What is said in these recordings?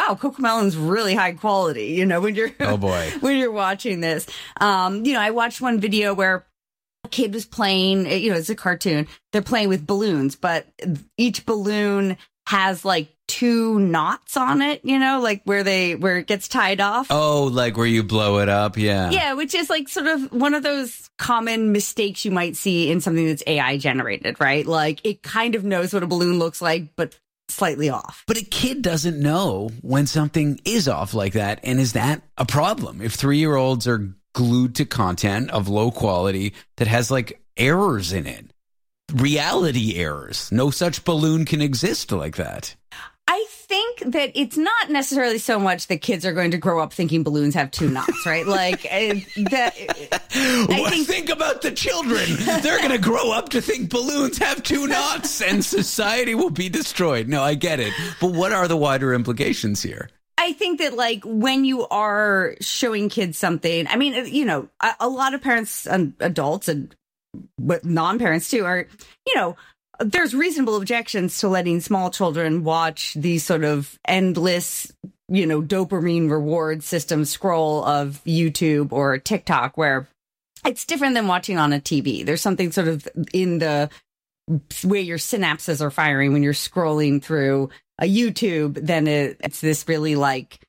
wow, CoComelon's really high quality, you know, when you're, oh boy, when you're watching this. You know, I watched one video where a kid was playing, you know, it's a cartoon. They're playing with balloons, but each balloon has like 2 knots on it, you know, like where it gets tied off. Oh, like where you blow it up. Yeah. Yeah. Which is like sort of one of those common mistakes you might see in something that's AI generated, right? Like it kind of knows what a balloon looks like, but slightly off. But a kid doesn't know when something is off like that. And is that a problem? If 3-year-olds are glued to content of low quality that has like errors in it, reality errors, no such balloon can exist like that. I think that it's not necessarily so much that kids are going to grow up thinking balloons have 2 knots, right? Like think about the children. They're going to grow up to think balloons have 2 knots and society will be destroyed. No, I get it. But what are the wider implications here? I think that like when you are showing kids something, I mean, you know, a lot of parents and adults and non-parents too are, you know, there's reasonable objections to letting small children watch these sort of endless, you know, dopamine reward system scroll of YouTube or TikTok, where it's different than watching on a TV. There's something sort of in the way your synapses are firing when you're scrolling through a YouTube, then it's this really like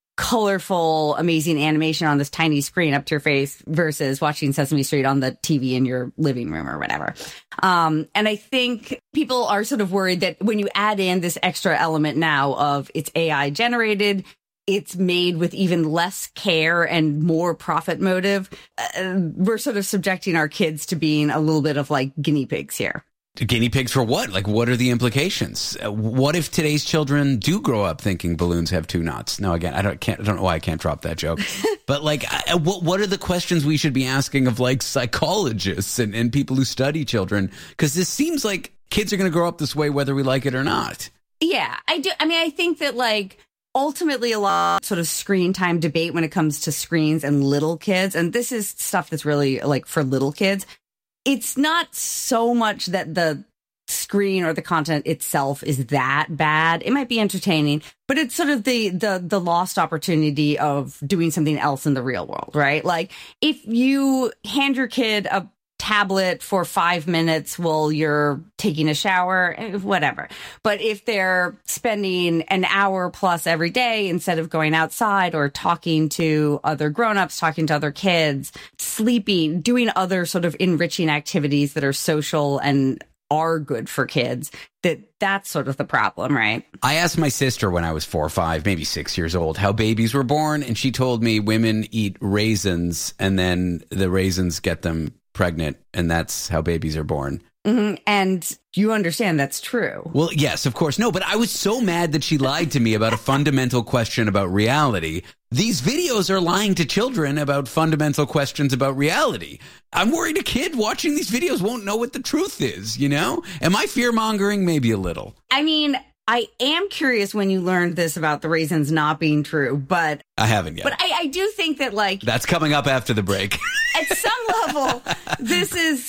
colorful, amazing animation on this tiny screen up to your face versus watching Sesame Street on the TV in your living room or whatever. And I think people are sort of worried that when you add in this extra element now of it's AI generated, it's made with even less care and more profit motive, we're sort of subjecting our kids to being a little bit of like guinea pigs here. Guinea pigs for what? Like, what are the implications? What if today's children do grow up thinking balloons have 2 knots? No, again, I don't know why I can't drop that joke. But like, what are the questions we should be asking of like psychologists and people who study children? Because this seems like kids are going to grow up this way, whether we like it or not. Yeah, I do. I mean, I think that like ultimately a lot of sort of screen time debate when it comes to screens and little kids, and this is stuff that's really like for little kids. It's not so much that the screen or the content itself is that bad. It might be entertaining, but it's sort of the lost opportunity of doing something else in the real world, right? Like if you hand your kid a tablet for 5 minutes while you're taking a shower, whatever. But if they're spending an hour plus every day instead of going outside or talking to other grownups, talking to other kids, sleeping, doing other sort of enriching activities that are social and are good for kids, that's sort of the problem, right? I asked my sister when I was 4 or 5, maybe 6 years old, how babies were born. And she told me women eat raisins and then the raisins get them pregnant, and that's how babies are born. Mm-hmm. And you understand that's true. Well, yes, of course. No, but I was so mad that she lied to me about a fundamental question about reality. These videos are lying to children about fundamental questions about reality. I'm worried a kid watching these videos won't know what the truth is, you know? Am I fear-mongering? Maybe a little. I mean, I am curious when you learned this about the raisins not being true, but I haven't yet. But I do think that like that's coming up after the break. At some level, this is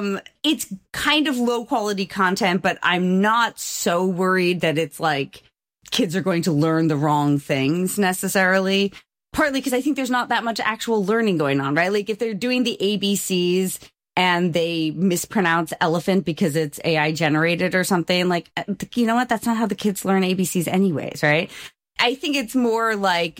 it's kind of low quality content, but I'm not so worried that it's like kids are going to learn the wrong things necessarily. Partly because I think there's not that much actual learning going on, right? Like if they're doing the ABCs and they mispronounce elephant because it's AI generated or something, like, you know what? That's not how the kids learn ABCs anyways, right? I think it's more like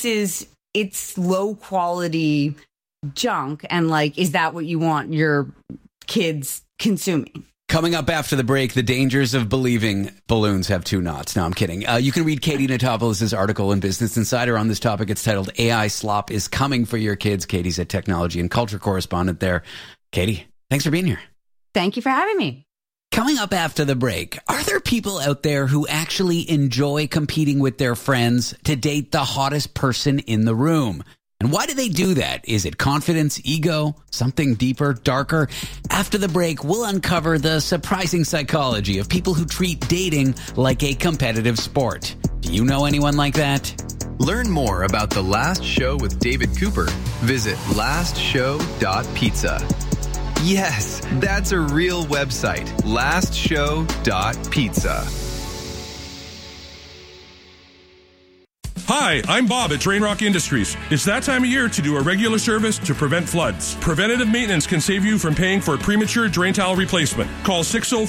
it's low quality junk. And like, is that what you want your kids consuming? Coming up after the break, the dangers of believing balloons have 2 knots. No, I'm kidding. You can read Katie Notopoulos' article in Business Insider on this topic. It's titled AI Slop is Coming for Your Kids. Katie's a technology and culture correspondent there. Katie, thanks for being here. Thank you for having me. Coming up after the break, are there people out there who actually enjoy competing with their friends to date the hottest person in the room? And why do they do that? Is it confidence, ego, something deeper, darker? After the break, we'll uncover the surprising psychology of people who treat dating like a competitive sport. Do you know anyone like that? Learn more about The Last Show with David Cooper. Visit lastshow.pizza. Yes, that's a real website. Lastshow.pizza. Hi, I'm Bob at Drain Rock Industries. It's that time of year to do a regular service to prevent floods. Preventative maintenance can save you from paying for premature drain tile replacement. Call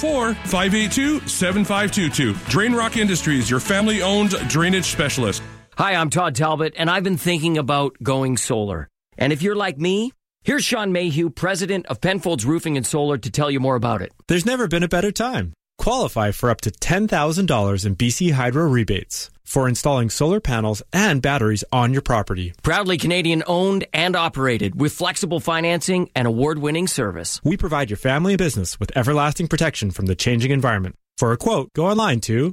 604-582-7522. Drain Rock Industries, your family-owned drainage specialist. Hi, I'm Todd Talbot, and I've been thinking about going solar. And if you're like me, here's Sean Mayhew, president of Penfolds Roofing and Solar, to tell you more about it. There's never been a better time. Qualify for up to $10,000 in BC Hydro rebates for installing solar panels and batteries on your property. Proudly Canadian owned and operated with flexible financing and award-winning service. We provide your family and business with everlasting protection from the changing environment. For a quote, go online to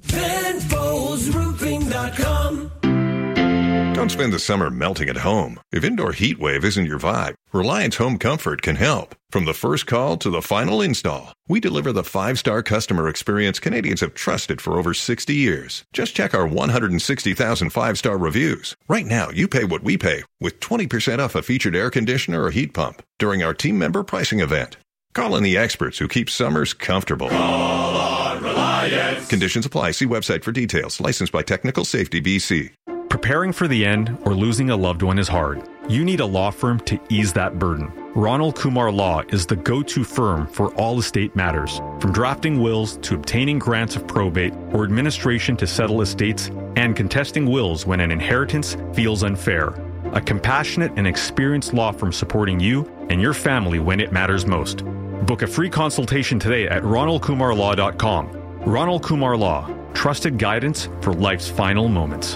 PenfoldsRoofing.com. Don't spend the summer melting at home. If indoor heat wave isn't your vibe, Reliance Home Comfort can help. From the first call to the final install, we deliver the 5-star customer experience Canadians have trusted for over 60 years. Just check our 160,000 5-star reviews. Right now, you pay what we pay with 20% off a featured air conditioner or heat pump during our team member pricing event. Call in the experts who keep summers comfortable. Call on Reliance. Conditions apply. See website for details. Licensed by Technical Safety BC. Preparing for the end or losing a loved one is hard. You need a law firm to ease that burden. Ronald Kumar Law is the go-to firm for all estate matters, from drafting wills to obtaining grants of probate or administration to settle estates and contesting wills when an inheritance feels unfair. A compassionate and experienced law firm supporting you and your family when it matters most. Book a free consultation today at ronaldkumarlaw.com. Ronald Kumar Law, trusted guidance for life's final moments.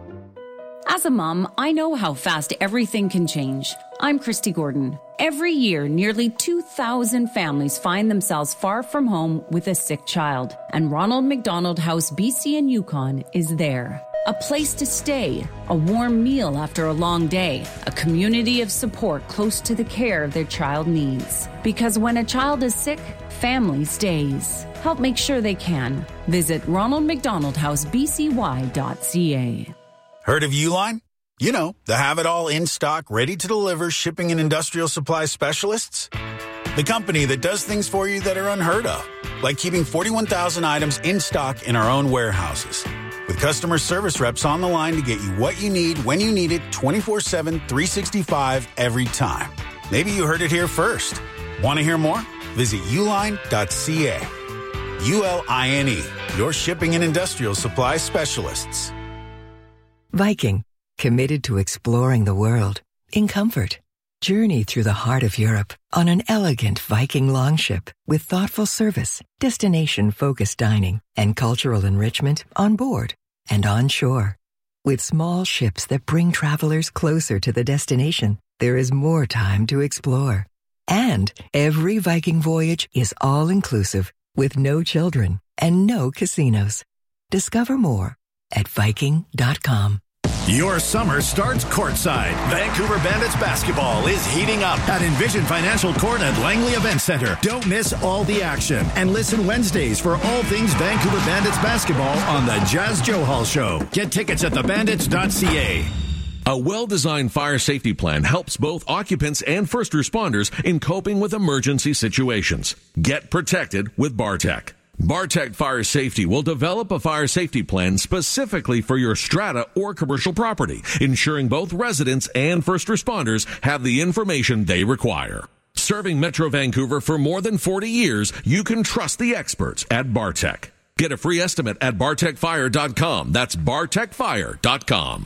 As a mom, I know how fast everything can change. I'm Christy Gordon. Every year, nearly 2,000 families find themselves far from home with a sick child. And Ronald McDonald House BC and Yukon is there. A place to stay, a warm meal after a long day, a community of support close to the care their child needs. Because when a child is sick, family stays. Help make sure they can. Visit ronaldmcdonaldhousebcy.ca. Heard of Uline? You know, the have-it-all in-stock, ready-to-deliver shipping and industrial supply specialists. The company that does things for you that are unheard of, like keeping 41,000 items in stock in our own warehouses. With customer service reps on the line to get you what you need when you need it 24/7, 365 every time. Maybe you heard it here first. Want to hear more? Visit uline.ca. ULINE, your shipping and industrial supply specialists. Viking, committed to exploring the world in comfort. Journey through the heart of Europe on an elegant Viking longship with thoughtful service, destination-focused dining, and cultural enrichment on board and on shore. With small ships that bring travelers closer to the destination, there is more time to explore. And every Viking voyage is all-inclusive with no children and no casinos. Discover more at Viking.com. Your summer starts courtside. Vancouver Bandits basketball is heating up at Envision Financial Court at Langley Event Center. Don't miss all the action and listen Wednesdays for all things Vancouver Bandits basketball on the Jazz Joe Hall Show. Get tickets at thebandits.ca. A well-designed fire safety plan helps both occupants and first responders in coping with emergency situations. Get protected with Bartec. Bartec Fire Safety will develop a fire safety plan specifically for your strata or commercial property, ensuring both residents and first responders have the information they require. Serving Metro Vancouver for more than 40 years, you can trust the experts at Bartec. Get a free estimate at bartecfire.com. That's bartecfire.com.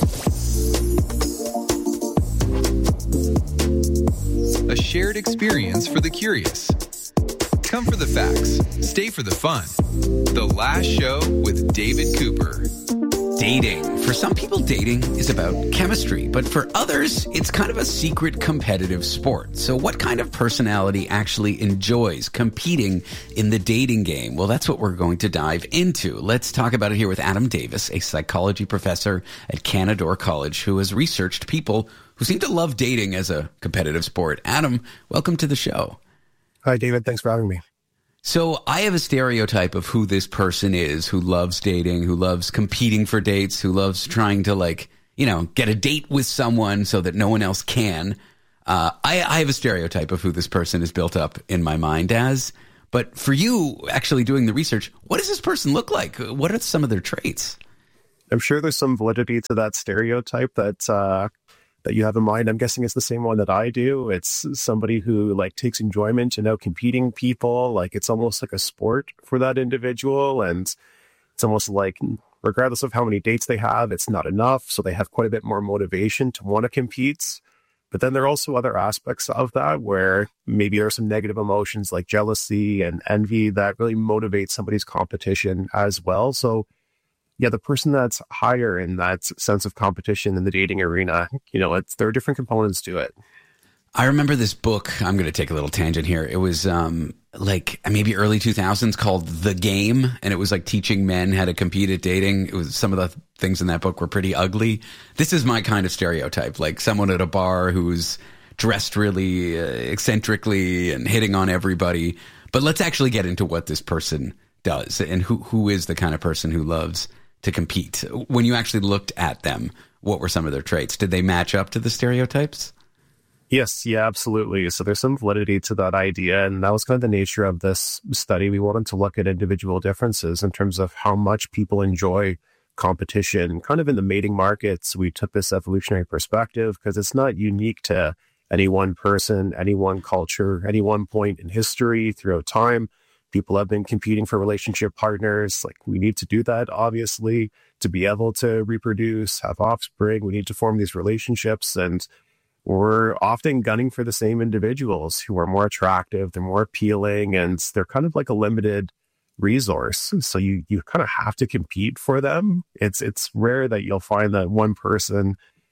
A shared experience for the curious. Come for the facts, stay for the fun. The Last Show with David Cooper. Dating. For some people, dating is about chemistry, but for others, it's kind of a secret competitive sport. So what kind of personality actually enjoys competing in the dating game? Well, that's what we're going to dive into. Let's talk about it here with Adam Davis, a psychology professor at Canadore College, who has researched people who seem to love dating as a competitive sport. Adam, welcome to the show. Hi, David. Thanks for having me. So I have a stereotype of who this person is, who loves dating, who loves competing for dates, who loves trying to get a date with someone so that no one else can. I have a stereotype of who this person is built up in my mind as. But for you, actually doing the research, what does this person look like? What are some of their traits? I'm sure there's some validity to that stereotype that you have in mind. I'm guessing it's the same one that I do. It's somebody who like takes enjoyment in out-competing people. Like it's almost like a sport for that individual. And it's almost like regardless of how many dates they have, it's not enough. So they have quite a bit more motivation to want to compete. But then there are also other aspects of that where maybe there are some negative emotions like jealousy and envy that really motivate somebody's competition as well. So yeah, the person that's higher in that sense of competition in the dating arena, there are different components to it. I remember this book. I'm going to take a little tangent here. It was like maybe early 2000s called The Game. And it was like teaching men how to compete at dating. It was some of the things in that book were pretty ugly. This is my kind of stereotype, like someone at a bar who's dressed really eccentrically and hitting on everybody. But let's actually get into what this person does and who is the kind of person who loves to compete. When you actually looked at them, what were some of their traits? Did they match up to the stereotypes? Yes, yeah, absolutely. So there's some validity to that idea. And that was kind of the nature of this study. We wanted to look at individual differences in terms of how much people enjoy competition. Kind of in the mating markets, we took this evolutionary perspective because it's not unique to any one person, any one culture, any one point in history throughout time. People have been competing for relationship partners. Like we need to do that, obviously, to be able to reproduce, have offspring. We need to form these relationships. And we're often gunning for the same individuals who are more attractive, they're more appealing, and they're kind of like a limited resource. So you kind of have to compete for them. It's rare that you'll find that one person,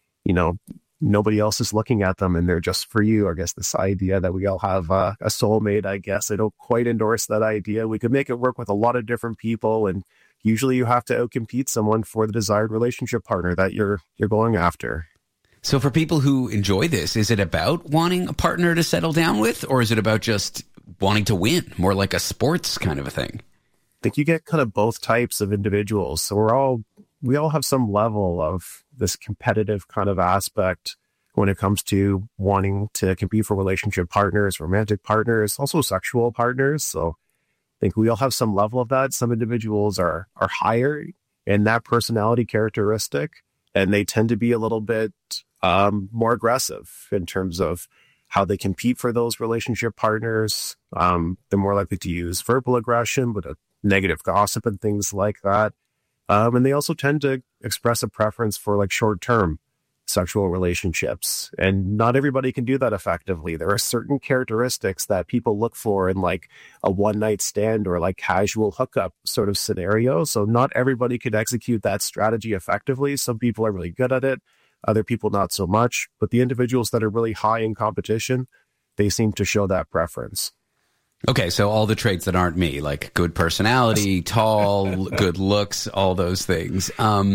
nobody else is looking at them and they're just for you. I guess this idea that we all have a soulmate, I guess I don't quite endorse that idea. We could make it work with a lot of different people, and usually you have to outcompete someone for the desired relationship partner that you're going after. So for people who enjoy this, is it about wanting a partner to settle down with, or is it about just wanting to win, more like a sports kind of a thing? I think you get kind of both types of individuals. So we all have some level of this competitive kind of aspect when it comes to wanting to compete for relationship partners, romantic partners, also sexual partners. So I think we all have some level of that. Some individuals are higher in that personality characteristic, and they tend to be a little bit more aggressive in terms of how they compete for those relationship partners. They're more likely to use verbal aggression, but a negative gossip and things like that. And they also tend to express a preference for like short-term sexual relationships. And not everybody can do that effectively. There are certain characteristics that people look for in like a one-night stand or like casual hookup sort of scenario. So not everybody could execute that strategy effectively. Some people are really good at it. Other people not so much. But the individuals that are really high in competition, they seem to show that preference. Okay, so all the traits that aren't me, like good personality, tall, good looks, all those things.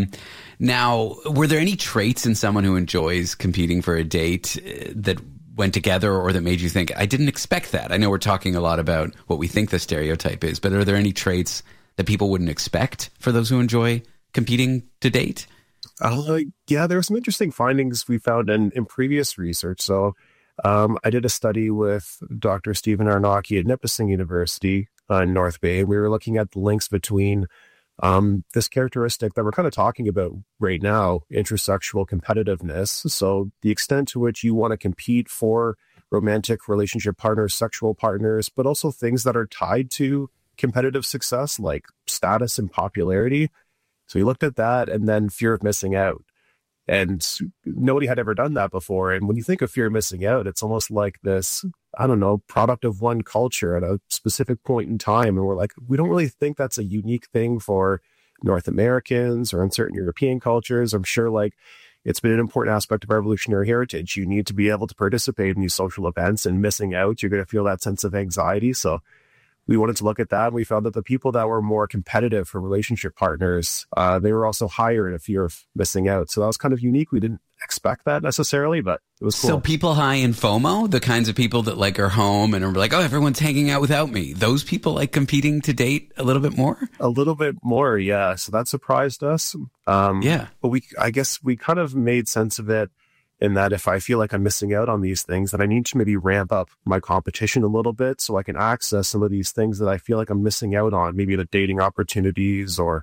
Now, were there any traits in someone who enjoys competing for a date that went together or that made you think, I didn't expect that? I know we're talking a lot about what we think the stereotype is, but are there any traits that people wouldn't expect for those who enjoy competing to date? Yeah, there were some interesting findings we found in previous research. So I did a study with Dr. Stephen Arnocki at Nipissing University in North Bay. We were looking at the links between this characteristic that we're kind of talking about right now, intersexual competitiveness. So the extent to which you want to compete for romantic relationship partners, sexual partners, but also things that are tied to competitive success like status and popularity. So we looked at that, and then fear of missing out. And nobody had ever done that before. And when you think of fear of missing out, it's almost like this, I don't know, product of one culture at a specific point in time. And we're like, we don't really think that's a unique thing for North Americans or in certain European cultures. I'm sure like it's been an important aspect of our evolutionary heritage. You need to be able to participate in these social events, and missing out, you're going to feel that sense of anxiety. So we wanted to look at that, and we found that the people that were more competitive for relationship partners, they were also higher in a fear of missing out. So that was kind of unique. We didn't expect that necessarily, but it was cool. So people high in FOMO, the kinds of people that like are home and are like, oh, everyone's hanging out without me. Those people like competing to date a little bit more? A little bit more, yeah. So that surprised us. Yeah. But I guess we kind of made sense of it in that if I feel like I'm missing out on these things, then I need to maybe ramp up my competition a little bit so I can access some of these things that I feel like I'm missing out on, maybe the dating opportunities or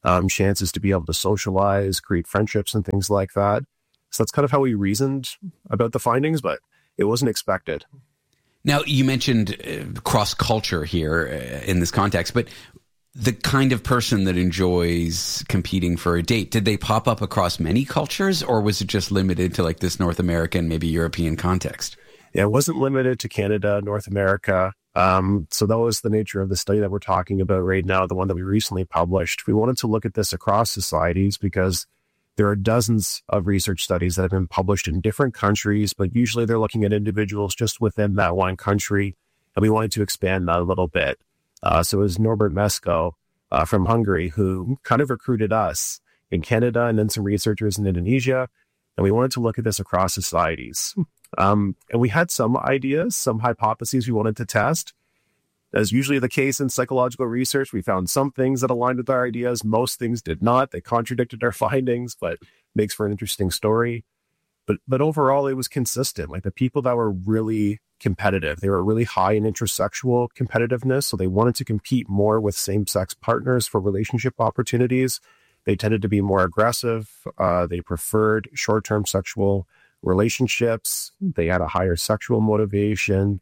chances to be able to socialize, create friendships and things like that. So that's kind of how we reasoned about the findings, but it wasn't expected. Now, you mentioned cross-culture here in this context, but the kind of person that enjoys competing for a date, did they pop up across many cultures, or was it just limited to like this North American, maybe European context? Yeah, it wasn't limited to Canada, North America. So that was the nature of the study that we're talking about right now, the one that we recently published. We wanted to look at this across societies because there are dozens of research studies that have been published in different countries, but usually they're looking at individuals just within that one country. And we wanted to expand that a little bit. So it was Norbert Mesko from Hungary who kind of recruited us in Canada and then some researchers in Indonesia. And we wanted to look at this across societies. And we had some ideas, some hypotheses we wanted to test. As usually the case in psychological research, we found some things that aligned with our ideas. Most things did not. They contradicted our findings, but makes for an interesting story. But overall, it was consistent. Like the people that were really competitive, they were really high in intersexual competitiveness. So they wanted to compete more with same-sex partners for relationship opportunities. They tended to be more aggressive. They preferred short-term sexual relationships. They had a higher sexual motivation.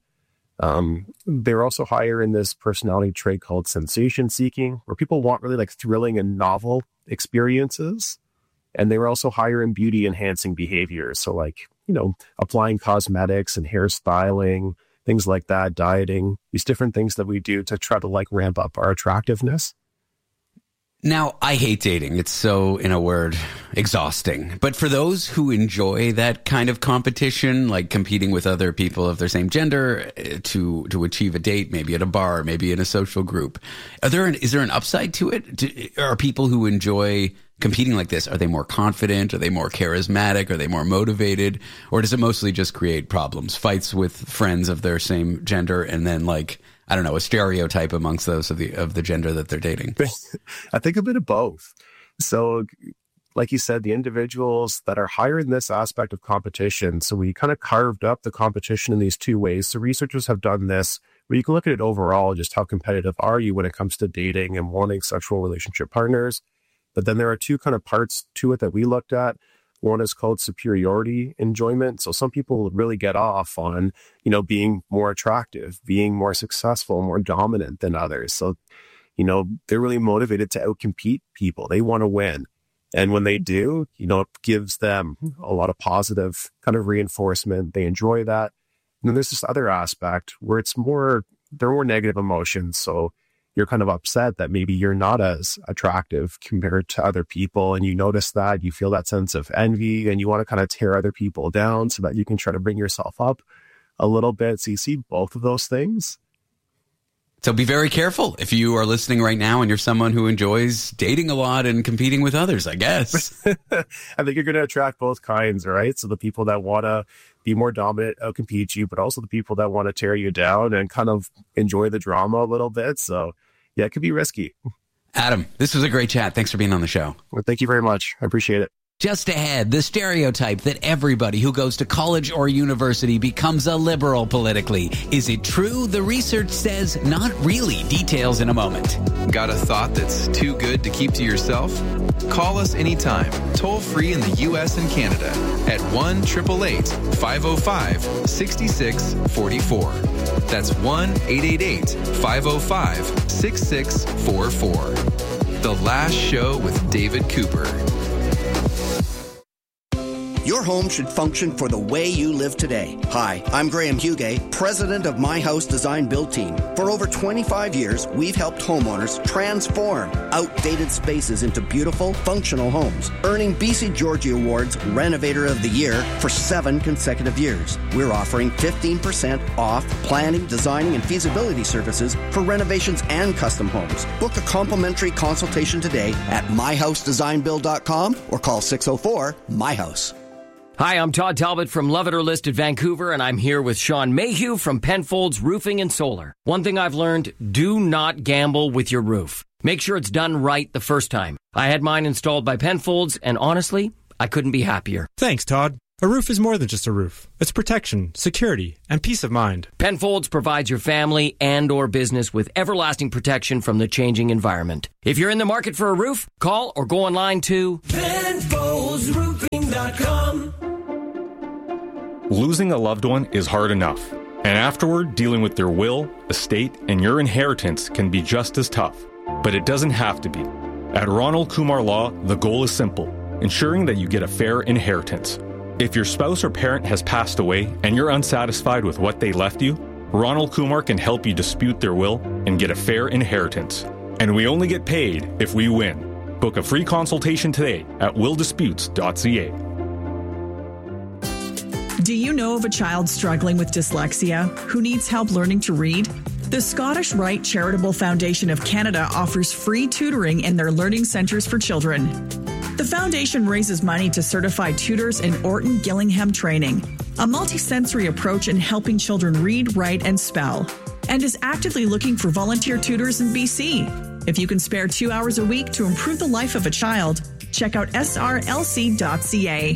They're also higher in this personality trait called sensation seeking, where people want really like thrilling and novel experiences. And they were also higher in beauty enhancing behaviors. So like, applying cosmetics and hairstyling, things like that, dieting, these different things that we do to try to like ramp up our attractiveness. Now, I hate dating. It's so, in a word, exhausting. But for those who enjoy that kind of competition, like competing with other people of their same gender to achieve a date, maybe at a bar, maybe in a social group, is there an upside to it? Are people who enjoy competing like this, are they more confident? Are they more charismatic? Are they more motivated? Or does it mostly just create problems, fights with friends of their same gender, and then like, I don't know, a stereotype amongst those of the gender that they're dating? I think a bit of both. So like you said, the individuals that are higher in this aspect of competition, so we kind of carved up the competition in these two ways. So researchers have done this where you can look at it overall, just how competitive are you when it comes to dating and wanting sexual relationship partners. But then there are two kind of parts to it that we looked at. One is called superiority enjoyment. So some people really get off on, being more attractive, being more successful, more dominant than others. So, they're really motivated to outcompete people. They want to win. And when they do, it gives them a lot of positive kind of reinforcement. They enjoy that. And then there's this other aspect where there are more negative emotions. So you're kind of upset that maybe you're not as attractive compared to other people. And you notice that, you feel that sense of envy, and you want to kind of tear other people down so that you can try to bring yourself up a little bit. So you see both of those things. So be very careful if you are listening right now and you're someone who enjoys dating a lot and competing with others, I guess. I think you're going to attract both kinds, right? So the people that want to be more dominant, outcompete you, but also the people that want to tear you down and kind of enjoy the drama a little bit. So yeah, it could be risky. Adam, this was a great chat. Thanks for being on the show. Well, thank you very much. I appreciate it. Just ahead, the stereotype that everybody who goes to college or university becomes a liberal politically. Is it true? The research says not really. Details in a moment. Got a thought that's too good to keep to yourself? Call us anytime, toll free in the U.S. and Canada at 1-888-505-6644. That's 1-888-505-6644. The Last Show with David Cooper. Your home should function for the way you live today. Hi, I'm Graham Hugay, president of My House Design Build Team. For over 25 years, we've helped homeowners transform outdated spaces into beautiful, functional homes, earning BC Georgie Awards Renovator of the Year for 7 consecutive years. We're offering 15% off planning, designing, and feasibility services for renovations and custom homes. Book a complimentary consultation today at myhousedesignbuild.com or call 604-MY-HOUSE. Hi, I'm Todd Talbot from Love It or List at Vancouver, and I'm here with Sean Mayhew from Penfolds Roofing and Solar. One thing I've learned, do not gamble with your roof. Make sure it's done right the first time. I had mine installed by Penfolds, and honestly, I couldn't be happier. Thanks, Todd. A roof is more than just a roof. It's protection, security, and peace of mind. Penfolds provides your family and or business with everlasting protection from the changing environment. If you're in the market for a roof, call or go online to PenfoldsRoofing.com. Losing a loved one is hard enough, and afterward, dealing with their will, estate, and your inheritance can be just as tough. But it doesn't have to be. At Ronald Kumar Law, the goal is simple: ensuring that you get a fair inheritance. If your spouse or parent has passed away and you're unsatisfied with what they left you, Ronald Kumar can help you dispute their will and get a fair inheritance. And we only get paid if we win. Book a free consultation today at willdisputes.ca. Do you know of a child struggling with dyslexia who needs help learning to read? The Scottish Rite Charitable Foundation of Canada offers free tutoring in their learning centres for children. The foundation raises money to certify tutors in Orton Gillingham training, a multisensory approach in helping children read, write, and spell, and is actively looking for volunteer tutors in BC. If you can spare 2 hours a week to improve the life of a child, check out srlc.ca.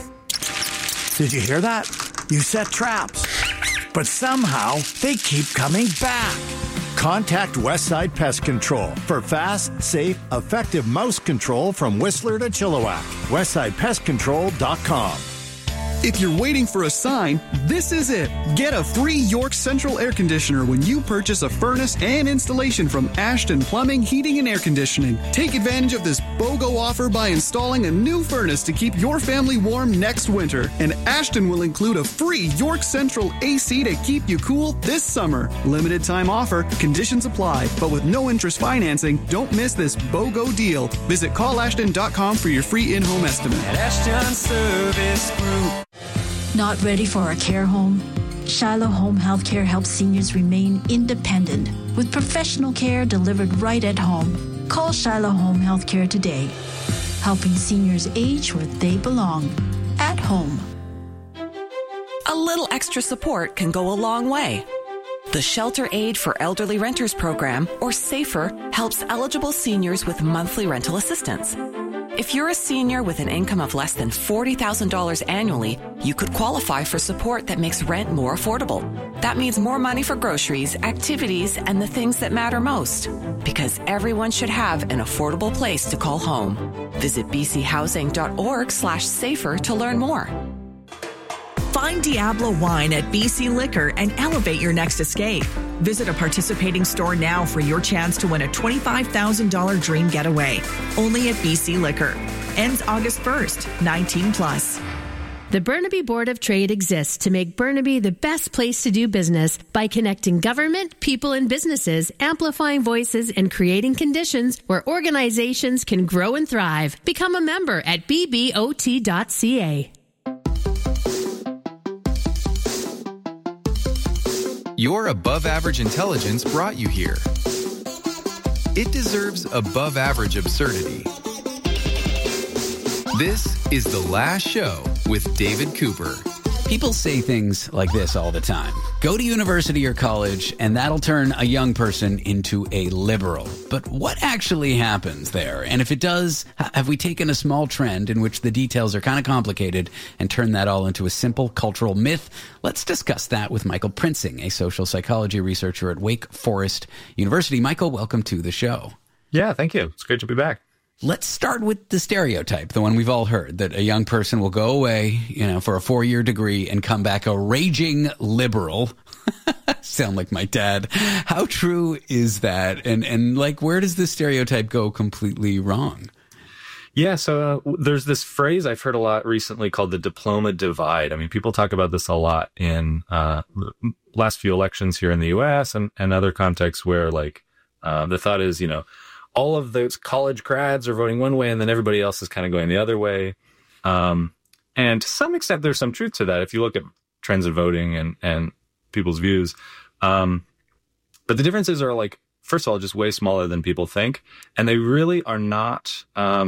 Did you hear that? You set traps, but somehow they keep coming back. Contact Westside Pest Control for fast, safe, effective mouse control from Whistler to Chilliwack. WestsidePestControl.com. If you're waiting for a sign, this is it. Get a free York Central air conditioner when you purchase a furnace and installation from Ashton Plumbing, Heating, and Air Conditioning. Take advantage of this BOGO offer by installing a new furnace to keep your family warm next winter. And Ashton will include a free York Central AC to keep you cool this summer. Limited time offer, conditions apply, but with no interest financing, don't miss this BOGO deal. Visit callashton.com for your free in-home estimate. At Ashton Service Group. Not ready for a care home? Shiloh Home Healthcare helps seniors remain independent with professional care delivered right at home. Call Shiloh Home Healthcare today, helping seniors age where they belong, at home. A little extra support can go a long way. The Shelter Aid for Elderly Renters program, or SAFER, helps eligible seniors with monthly rental assistance. If you're a senior with an income of less than $40,000 annually, you could qualify for support that makes rent more affordable. That means more money for groceries, activities, and the things that matter most. Because everyone should have an affordable place to call home. Visit bchousing.org/safer to learn more. Find Diablo Wine at BC Liquor and elevate your next escape. Visit a participating store now for your chance to win a $25,000 dream getaway. Only at BC Liquor. Ends August 1st, 19+. The Burnaby Board of Trade exists to make Burnaby the best place to do business by connecting government, people, and businesses, amplifying voices, and creating conditions where organizations can grow and thrive. Become a member at bbot.ca. Your above average intelligence brought you here. It deserves above average absurdity. This is The Last Show with David Cooper. People say things like this all the time. Go to university or college, and that'll turn a young person into a liberal. But what actually happens there? And if it does, have we taken a small trend in which the details are kind of complicated and turned that all into a simple cultural myth? Let's discuss that with Michael Prinzing, a social psychology researcher at Wake Forest University. Michael, welcome to the show. Yeah, thank you. It's great to be back. Let's start with the stereotype, the one we've all heard, that a young person will go away, for a 4-year degree and come back a raging liberal. Sound like my dad. How true is that? And where does this stereotype go completely wrong? Yeah, so there's this phrase I've heard a lot recently called the diploma divide. I mean, people talk about this a lot in the last few elections here in the U.S. and other contexts where, the thought is, all of those college grads are voting one way and then everybody else is kind of going the other way. And to some extent, there's some truth to that if you look at trends in voting and people's views. But the differences are, first of all, just way smaller than people think. And they really are not...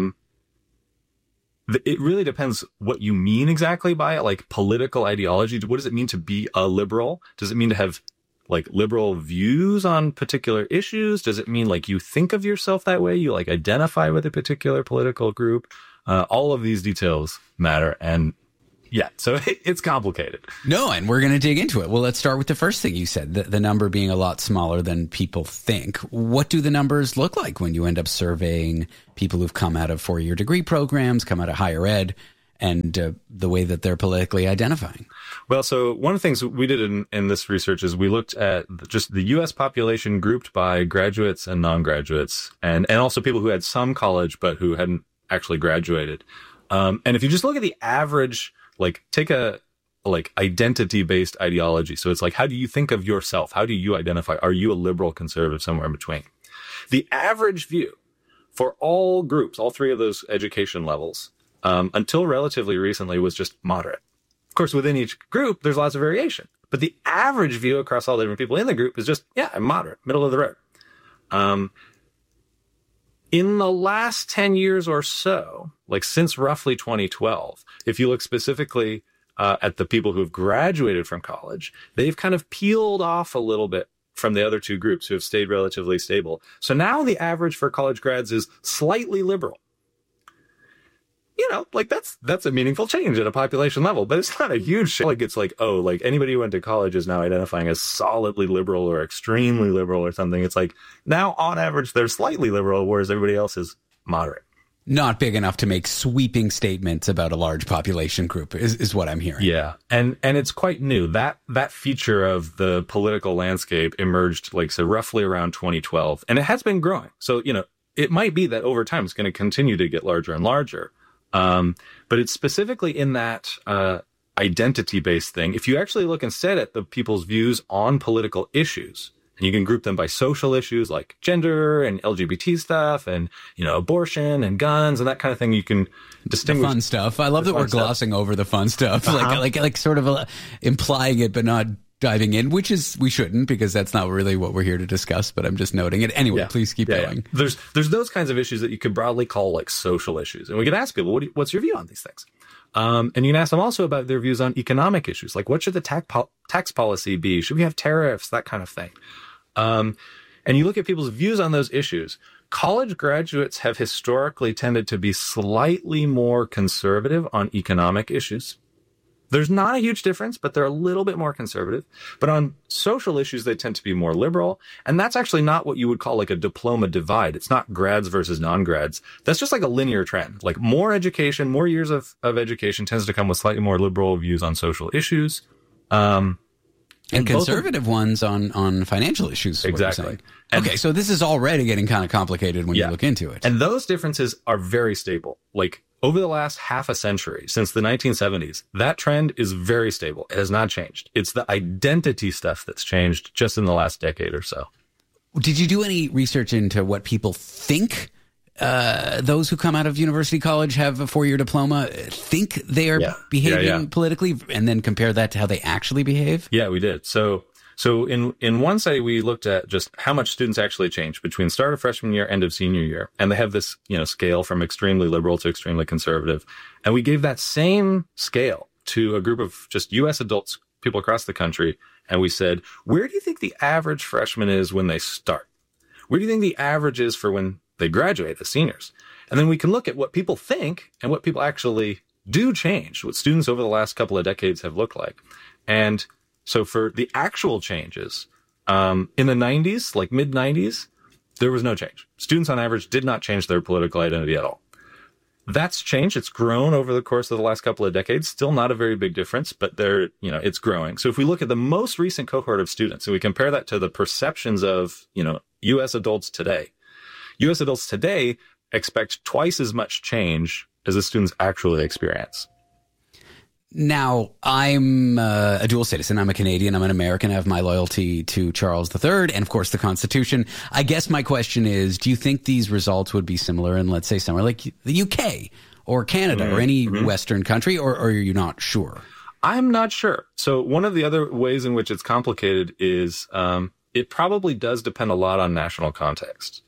it really depends what you mean exactly by it, political ideology. What does it mean to be a liberal? Does it mean to have liberal views on particular issues? Does it mean you think of yourself that way? You identify with a particular political group? All of these details matter. And yet. So it's complicated. No, and we're going to dig into it. Well, let's start with the first thing you said, the number being a lot smaller than people think. What do the numbers look like when you end up surveying people who've come out of 4-year degree programs, come out of higher ed, and the way that they're politically identifying? Well, so one of the things we did in this research is we looked at just the U.S. population grouped by graduates and non-graduates, and also people who had some college but who hadn't actually graduated. And if you just look at the average, like take a identity-based ideology. So it's like, how do you think of yourself? How do you identify? Are you a liberal, conservative, somewhere in between? The average view for all groups, all three of those education levels, until relatively recently was just moderate. Of course, within each group, there's lots of variation. But the average view across all the different people in the group is just, I'm moderate, middle of the road. In the last 10 years or so, like since roughly 2012, if you look specifically at the people who've graduated from college, they've kind of peeled off a little bit from the other two groups who have stayed relatively stable. So now the average for college grads is slightly liberal. You know, like that's a meaningful change at a population level, but it's not a huge change. Like it's like, oh, like anybody who went to college is now identifying as solidly liberal or extremely liberal or something. It's like now on average, they're slightly liberal, whereas everybody else is moderate. Not big enough to make sweeping statements about a large population group is what I'm hearing. Yeah. And it's quite new. That feature of the political landscape emerged like, so roughly around 2012, and it has been growing. So, you know, it might be that over time it's going to continue to get larger and larger. But it's specifically in that identity-based thing. If you actually look instead at the people's views on political issues, and you can group them by social issues like gender and LGBT stuff and, you know, abortion and guns and that kind of thing, you can distinguish. The fun stuff. I love that we're glossing over the fun stuff, like sort of implying it, but not diving in, which is, we shouldn't, because that's not really what we're here to discuss, but I'm just noting it. Anyway, please keep going. Yeah. There's those kinds of issues that you could broadly call like social issues. And we could ask people, what's your view on these things? And you can ask them also about their views on economic issues. Like, what should the tax policy be? Should we have tariffs? That kind of thing. And you look at people's views on those issues. College graduates have historically tended to be slightly more conservative on economic issues. There's not a huge difference, but they're a little bit more conservative. But on social issues, they tend to be more liberal. And that's actually not what you would call like a diploma divide. It's not grads versus non-grads. That's just like a linear trend. Like more education, more years of education tends to come with slightly more liberal views on social issues. And conservative ones on financial issues. Exactly. Okay, so this is already getting kind of complicated when you look into it. And those differences are very stable. Like over the last half a century, since the 1970s, that trend is very stable. It has not changed. It's the identity stuff that's changed just in the last decade or so. Did you do any research into what people think those who come out of university college have a 4-year diploma think they are behaving politically, and then compare that to how they actually behave? Yeah, we did. So in one study, we looked at just how much students actually change between start of freshman year, end of senior year. And they have this, you know, scale from extremely liberal to extremely conservative. And we gave that same scale to a group of just U.S. adults, people across the country. And we said, where do you think the average freshman is when they start? Where do you think the average is for when they graduate as seniors? And then we can look at what people think and what people actually do change, what students over the last couple of decades have looked like. And so for the actual changes, in the 90s, like mid 90s, there was no change. Students on average did not change their political identity at all. That's changed. It's grown over the course of the last couple of decades. Still not a very big difference, but it's growing. So if we look at the most recent cohort of students and we compare that to the perceptions of, U.S. adults today, U.S. adults today expect twice as much change as the students actually experience. Now, I'm a dual citizen. I'm a Canadian. I'm an American. I have my loyalty to Charles III and, of course, the Constitution. I guess my question is, do you think these results would be similar in, let's say, somewhere like the UK or Canada or any Western country, or are you not sure? I'm not sure. So one of the other ways in which it's complicated is it probably does depend a lot on national context.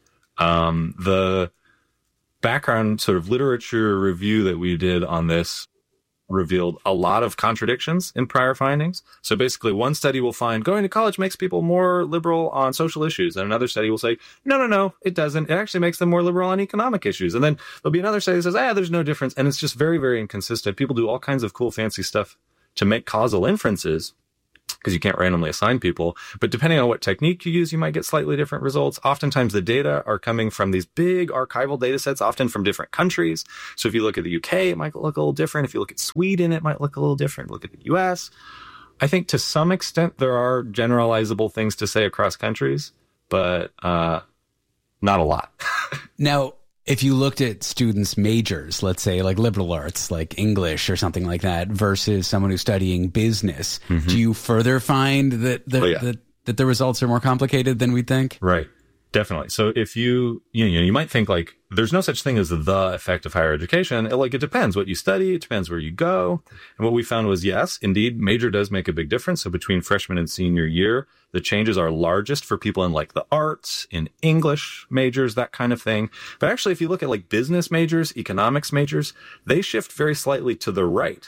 The background sort of literature review that we did on this revealed a lot of contradictions in prior findings. So basically, one study will find going to college makes people more liberal on social issues, and another study will say, no, it doesn't. It actually makes them more liberal on economic issues. And then there'll be another study that says, there's no difference. And it's just very, very inconsistent. People do all kinds of cool, fancy stuff to make causal inferences, because you can't randomly assign people. But depending on what technique you use, you might get slightly different results. Oftentimes the data are coming from these big archival data sets, often from different countries. So if you look at the UK, it might look a little different. If you look at Sweden, it might look a little different. Look at the US. I think to some extent there are generalizable things to say across countries, but not a lot. Now, if you looked at students' majors, let's say like liberal arts, like English or something like that, versus someone who's studying business, do you further find that the results are more complicated than we think? Right. Definitely. So if you might think like there's no such thing as the effect of higher education. It depends what you study. It depends where you go. And what we found was, yes, indeed, major does make a big difference. So between freshman and senior year, the changes are largest for people in like the arts, in English majors, that kind of thing. But actually, if you look at like business majors, economics majors, they shift very slightly to the right.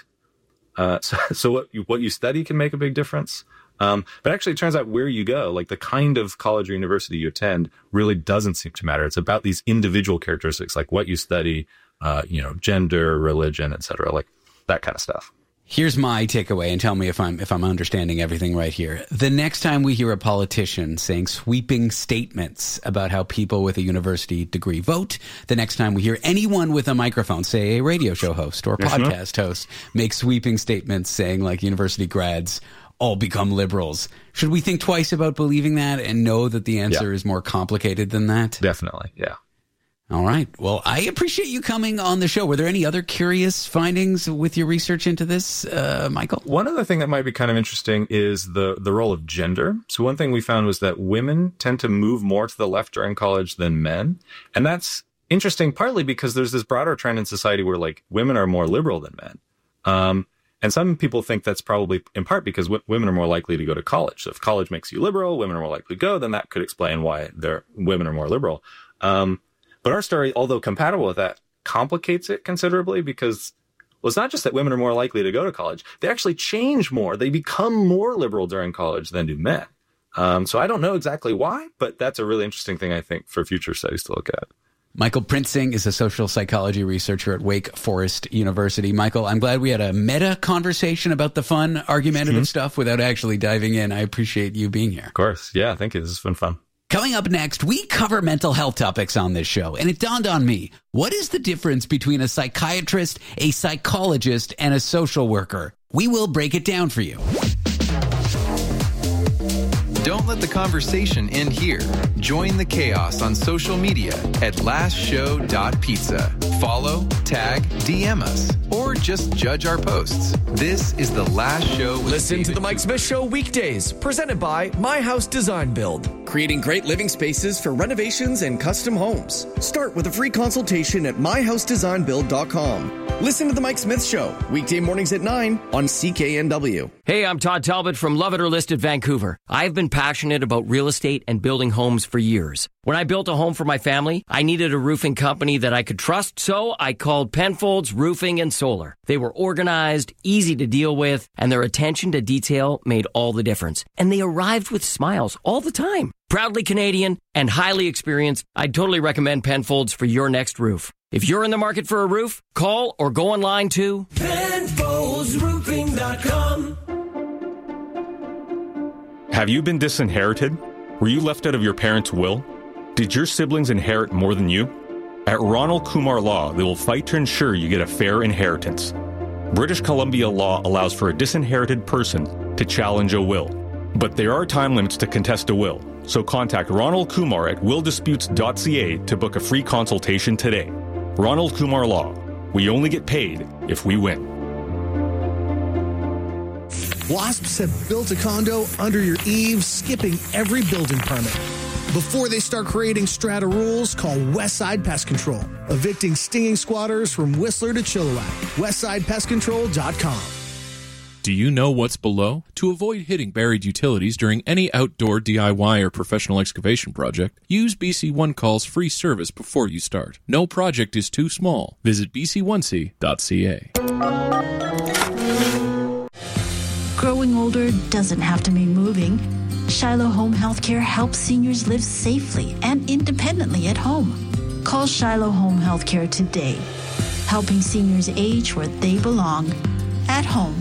So what you study can make a big difference. But actually, it turns out where you go, like the kind of college or university you attend, really doesn't seem to matter. It's about these individual characteristics, like what you study, gender, religion, etc., like that kind of stuff. Here's my takeaway, and tell me if I'm understanding everything right here. The next time we hear a politician saying sweeping statements about how people with a university degree vote, the next time we hear anyone with a microphone, say a radio show host or a podcast host, make sweeping statements saying like university grads all become liberals, should we think twice about believing that and know that the answer is more complicated than that? Definitely, yeah. All right. Well, I appreciate you coming on the show. Were there any other curious findings with your research into this, Michael? One other thing that might be kind of interesting is the role of gender. So one thing we found was that women tend to move more to the left during college than men. And that's interesting partly because there's this broader trend in society where like women are more liberal than men. And some people think that's probably in part because women are more likely to go to college. So if college makes you liberal, women are more likely to go, then that could explain why women are more liberal. But our story, although compatible with that, complicates it considerably because, well, it's not just that women are more likely to go to college. They actually change more. They become more liberal during college than do men. So I don't know exactly why, but that's a really interesting thing, I think, for future studies to look at. Michael Prinzing is a social psychology researcher at Wake Forest University. Michael, I'm glad we had a meta conversation about the fun, argumentative stuff without actually diving in. I appreciate you being here. Of course. Yeah, thank you. This has been fun. Coming up next, we cover mental health topics on this show, and it dawned on me, what is the difference between a psychiatrist, a psychologist, and a social worker? We will break it down for you. Don't let the conversation end here. Join the chaos on social media at lastshow.pizza. Follow, tag, DM us, or just judge our posts. This is The Last Show. Listen to The Mike Smith Show weekdays, presented by My House Design Build. Creating great living spaces for renovations and custom homes. Start with a free consultation at myhousedesignbuild.com. Listen to The Mike Smith Show, weekday mornings at 9 on CKNW. Hey, I'm Todd Talbot from Love It or List It Vancouver. I've been passionate about real estate and building homes for years. When I built a home for my family, I needed a roofing company that I could trust, so I called Penfolds Roofing and Solar. They were organized, easy to deal with, and their attention to detail made all the difference. And they arrived with smiles all the time. Proudly Canadian and highly experienced, I'd totally recommend Penfolds for your next roof. If you're in the market for a roof, call or go online to PenfoldsRoofing.com. Have you been disinherited? Were you left out of your parents' will? Did your siblings inherit more than you? At Ronald Kumar Law, they will fight to ensure you get a fair inheritance. British Columbia law allows for a disinherited person to challenge a will. But there are time limits to contest a will, so contact Ronald Kumar at willdisputes.ca to book a free consultation today. Ronald Kumar Law. We only get paid if we win. Wasps have built a condo under your eaves, skipping every building permit. Before they start creating strata rules, call Westside Pest Control, evicting stinging squatters from Whistler to Chilliwack. WestsidePestControl.com. Do you know what's below? To avoid hitting buried utilities during any outdoor DIY or professional excavation project, use BC One Call's free service before you start. No project is too small. Visit bc1c.ca. Growing older doesn't have to mean moving. Shiloh Home Healthcare helps seniors live safely and independently at home. Call Shiloh Home Healthcare today, helping seniors age where they belong, at home.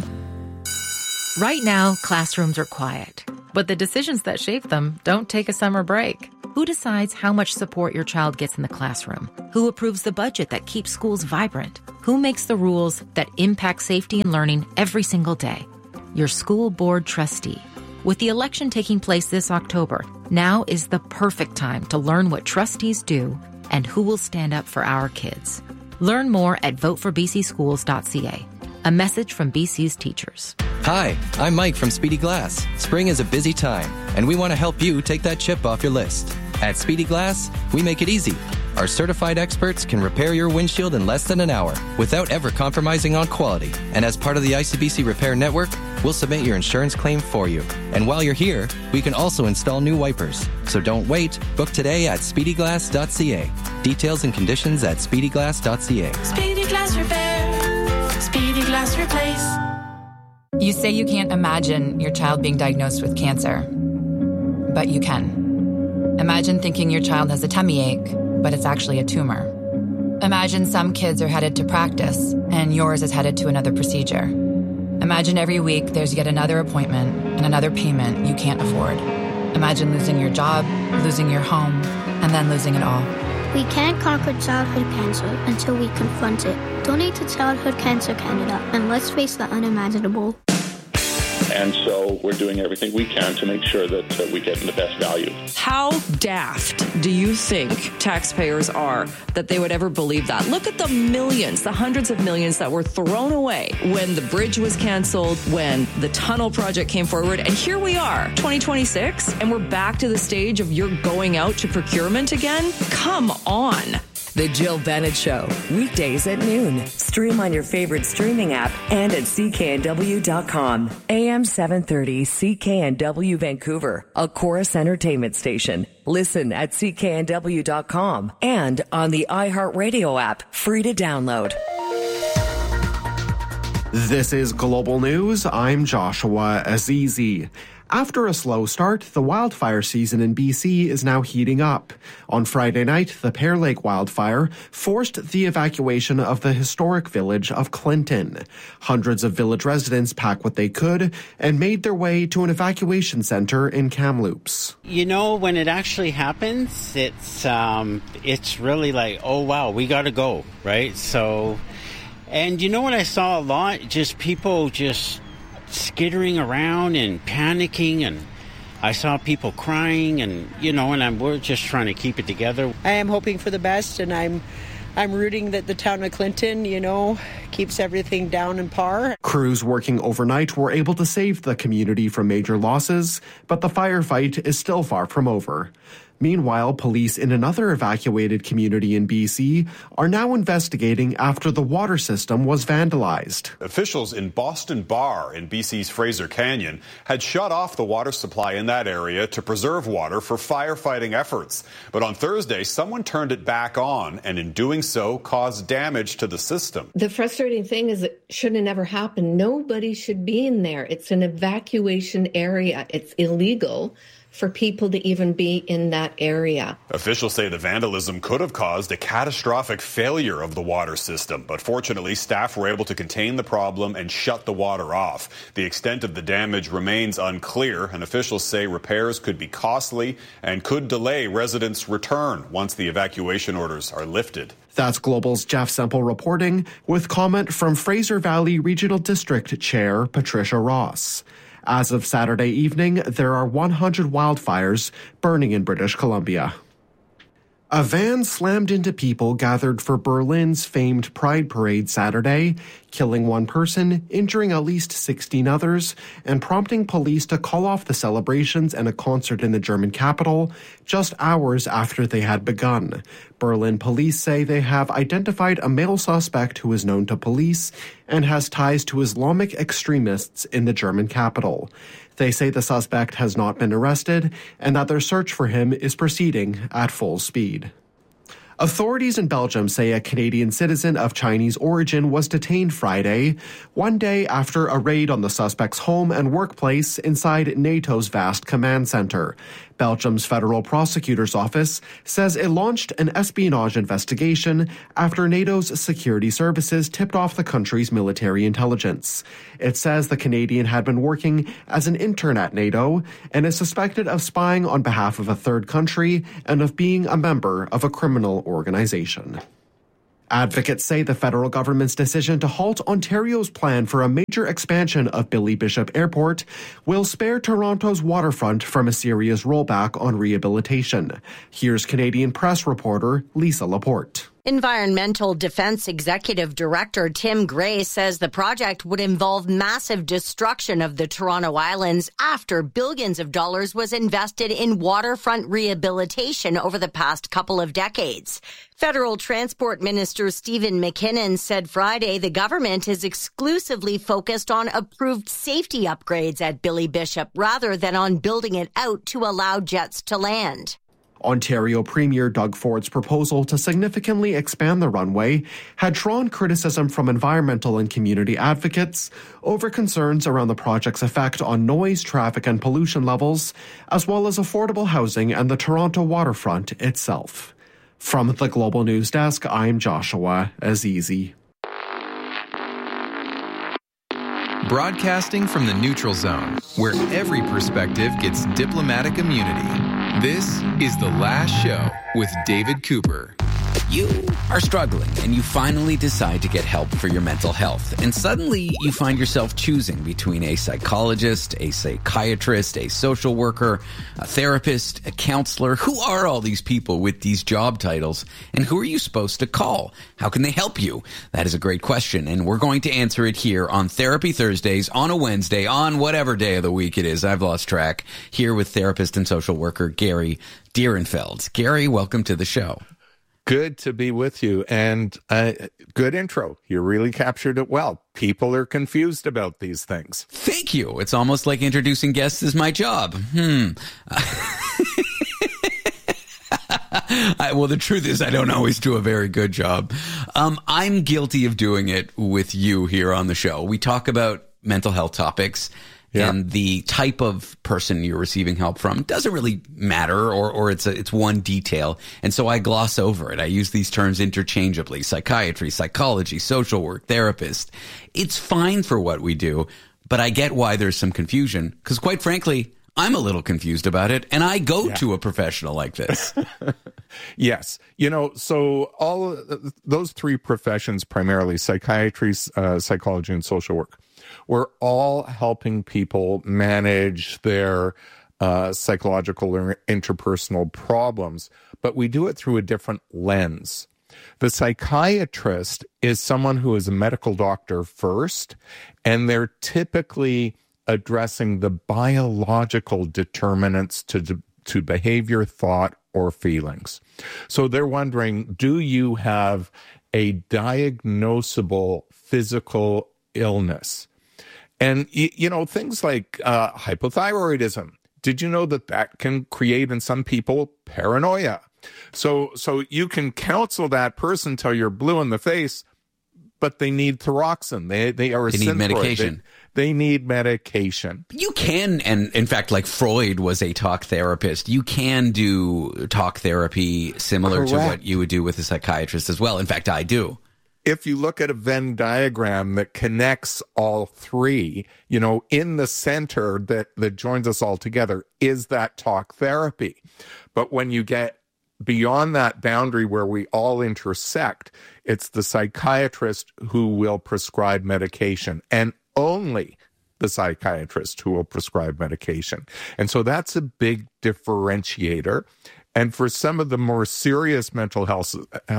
Right now, classrooms are quiet, but the decisions that shape them don't take a summer break. Who decides how much support your child gets in the classroom? Who approves the budget that keeps schools vibrant? Who makes the rules that impact safety and learning every single day? Your school board trustee. With the election taking place this October, now is the perfect time to learn what trustees do and who will stand up for our kids. Learn more at voteforbcschools.ca. A message from BC's teachers. Hi, I'm Mike from Speedy Glass. Spring is a busy time, and we want to help you take that chip off your list. At Speedy Glass, we make it easy. Our certified experts can repair your windshield in less than an hour without ever compromising on quality. And as part of the ICBC Repair Network, we'll submit your insurance claim for you. And while you're here, we can also install new wipers. So don't wait. Book today at speedyglass.ca. Details and conditions at speedyglass.ca. Speedy Glass Repair. Speedy Glass Replace. You say you can't imagine your child being diagnosed with cancer, but you can. Imagine thinking your child has a tummy ache, but it's actually a tumor. Imagine some kids are headed to practice, and yours is headed to another procedure. Imagine every week there's yet another appointment and another payment you can't afford. Imagine losing your job, losing your home, and then losing it all. We can't conquer childhood cancer until we confront it. Donate to Childhood Cancer Canada, and let's face the unimaginable. And so we're doing everything we can to make sure that we get the best value. How daft do you think taxpayers are that they would ever believe that? Look at the millions, the hundreds of millions that were thrown away when the bridge was canceled, when the tunnel project came forward. And here we are, 2026, and we're back to the stage of you're going out to procurement again? Come on. The Jill Bennett Show, weekdays at noon. Stream on your favorite streaming app and at cknw.com. AM 730 CKNW Vancouver, a Chorus Entertainment station. Listen at cknw.com and on the iHeartRadio app, free to download. This is Global News. I'm Joshua Azizi. After a slow start, the wildfire season in BC is now heating up. On Friday night, the Pear Lake wildfire forced the evacuation of the historic village of Clinton. Hundreds of village residents packed what they could and made their way to an evacuation center in Kamloops. You know, when it actually happens, it's really like, oh wow, we got to go, right? So, and you know what I saw a lot? Just people just skittering around and panicking, and I saw people crying, and we're just trying to keep it together. I am hoping for the best, and I'm rooting that the town of Clinton, keeps everything down in par. Crews working overnight were able to save the community from major losses, but the firefight is still far from over. Meanwhile, police in another evacuated community in BC are now investigating after the water system was vandalized. Officials in Boston Bar in BC's Fraser Canyon had shut off the water supply in that area to preserve water for firefighting efforts. But on Thursday, someone turned it back on and in doing so caused damage to the system. The frustrating thing is it should have never happened. Nobody should be in there. It's an evacuation area. It's illegal for people to even be in that area. Officials say the vandalism could have caused a catastrophic failure of the water system, but fortunately staff were able to contain the problem and shut the water off. The extent of the damage remains unclear, and officials say repairs could be costly and could delay residents' return once the evacuation orders are lifted. That's Global's Jeff Semple reporting, with comment from Fraser Valley Regional District Chair Patricia Ross. As of Saturday evening, there are 100 wildfires burning in British Columbia. A van slammed into people gathered for Berlin's famed Pride Parade Saturday, killing one person, injuring at least 16 others, and prompting police to call off the celebrations and a concert in the German capital just hours after they had begun. Berlin police say they have identified a male suspect who is known to police and has ties to Islamic extremists in the German capital. They say the suspect has not been arrested and that their search for him is proceeding at full speed. Authorities in Belgium say a Canadian citizen of Chinese origin was detained Friday, one day after a raid on the suspect's home and workplace inside NATO's vast command center. Belgium's federal prosecutor's office says it launched an espionage investigation after NATO's security services tipped off the country's military intelligence. It says the Canadian had been working as an intern at NATO and is suspected of spying on behalf of a third country and of being a member of a criminal organization. Advocates say the federal government's decision to halt Ontario's plan for a major expansion of Billy Bishop Airport will spare Toronto's waterfront from a serious rollback on rehabilitation. Here's Canadian press reporter Lisa Laporte. Environmental Defense Executive Director Tim Gray says the project would involve massive destruction of the Toronto Islands after billions of dollars was invested in waterfront rehabilitation over the past couple of decades. Federal Transport Minister Stephen McKinnon said Friday the government is exclusively focused on approved safety upgrades at Billy Bishop rather than on building it out to allow jets to land. Ontario Premier Doug Ford's proposal to significantly expand the runway had drawn criticism from environmental and community advocates over concerns around the project's effect on noise, traffic, and pollution levels, as well as affordable housing and the Toronto waterfront itself. From the Global News Desk, I'm Joshua Azizi. Broadcasting from the neutral zone, where every perspective gets diplomatic immunity. This is The Last Show with David Cooper. You are struggling and you finally decide to get help for your mental health. And suddenly you find yourself choosing between a psychologist, a psychiatrist, a social worker, a therapist, a counselor. Who are all these people with these job titles? And who are you supposed to call? How can they help you? That is a great question. And we're going to answer it here on Therapy Thursdays, on a Wednesday, on whatever day of the week it is. I've lost track. Here with therapist and social worker Gary Dierenfeld. Gary, welcome to the show. Good to be with you, and good intro. You really captured it well. People are confused about these things. Thank you. It's almost like introducing guests is my job. Well, the truth is I don't always do a very good job. I'm guilty of doing it with you here on the show. We talk about mental health topics. Yeah. And the type of person you're receiving help from doesn't really matter, or it's one detail. And so I gloss over it. I use these terms interchangeably: psychiatry, psychology, social work, therapist. It's fine for what we do, but I get why there's some confusion, because quite frankly, I'm a little confused about it, and I go to a professional like this. Yes. So all those three professions, primarily psychiatry, psychology, and social work, we're all helping people manage their psychological or interpersonal problems, but we do it through a different lens. The psychiatrist is someone who is a medical doctor first, and they're typically addressing the biological determinants to behavior, thought, or feelings. So they're wondering, do you have a diagnosable physical illness? And, things like hypothyroidism. Did you know that can create in some people paranoia? So you can counsel that person till you're blue in the face, but they need thyroxine. They need medication. They need medication. You can, and in fact, like Freud was a talk therapist, you can do talk therapy similar to what you would do with a psychiatrist as well. In fact, I do. If you look at a Venn diagram that connects all three, in the center that joins us all together is that talk therapy. But when you get beyond that boundary where we all intersect, it's the psychiatrist who will prescribe medication, and only the psychiatrist who will prescribe medication. And so that's a big differentiator. And for some of the more serious mental health